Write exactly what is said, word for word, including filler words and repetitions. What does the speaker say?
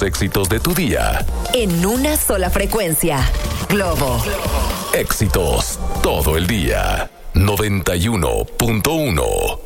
éxitos de tu día. En una sola frecuencia. Globo. Éxitos todo el día. noventa y uno punto uno.